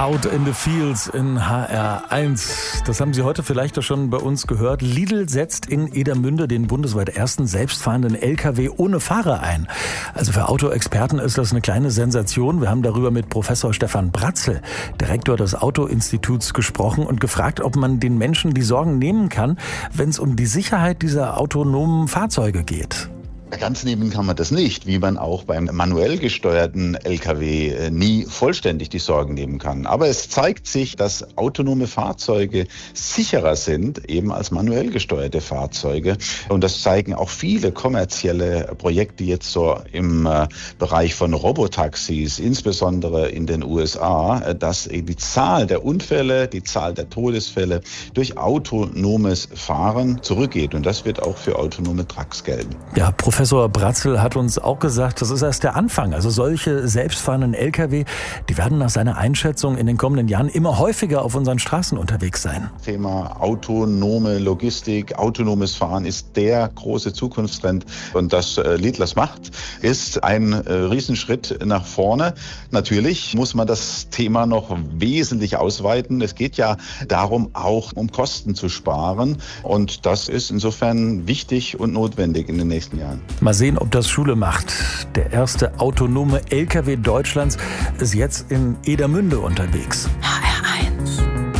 Out in the Fields in HR1. Das haben Sie heute vielleicht schon bei uns gehört. Lidl setzt in Edermünde den bundesweit ersten selbstfahrenden LKW ohne Fahrer ein. Also für Autoexperten ist das eine kleine Sensation. Wir haben darüber mit Professor Stefan Bratzel, Direktor des Auto-Instituts, gesprochen und gefragt, ob man den Menschen die Sorgen nehmen kann, wenn es um die Sicherheit dieser autonomen Fahrzeuge geht. Ganz nehmen kann man das nicht, wie man auch beim manuell gesteuerten LKW nie vollständig die Sorgen nehmen kann. Aber es zeigt sich, dass autonome Fahrzeuge sicherer sind, eben als manuell gesteuerte Fahrzeuge. Und das zeigen auch viele kommerzielle Projekte jetzt so im Bereich von Robotaxis, insbesondere in den USA, dass die Zahl der Unfälle, die Zahl der Todesfälle durch autonomes Fahren zurückgeht. Und das wird auch für autonome Trucks gelten. Ja, Professor Bratzel hat uns auch gesagt, das ist erst der Anfang. Also solche selbstfahrenden Lkw, die werden nach seiner Einschätzung in den kommenden Jahren immer häufiger auf unseren Straßen unterwegs sein. Thema autonome Logistik, autonomes Fahren ist der große Zukunftstrend. Und dass Lidl das macht, ist ein Riesenschritt nach vorne. Natürlich muss man das Thema noch wesentlich ausweiten. Es geht ja darum, auch um Kosten zu sparen. Und das ist insofern wichtig und notwendig in den nächsten Jahren. Mal sehen, ob das Schule macht. Der erste autonome LKW Deutschlands ist jetzt in Edermünde unterwegs.